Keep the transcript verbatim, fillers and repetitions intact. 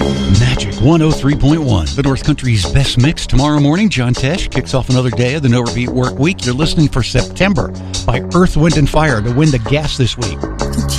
Magic one oh three point one, the North Country's best mix. Tomorrow morning, John Tesh kicks off another day of the No Repeat Work Week. You're listening for September by Earth, Wind and Fire to win the gas this week.